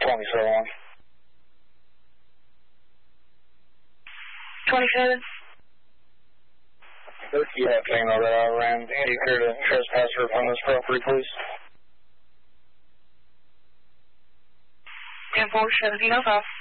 27. 27. Yeah, female that I ran. Andy, clear to trespasser upon this property, please. 10-4, 1705.